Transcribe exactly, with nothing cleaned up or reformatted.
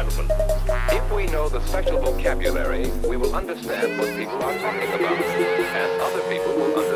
gentlemen, if we know the special vocabulary, we will understand what people are talking about, and other people will understand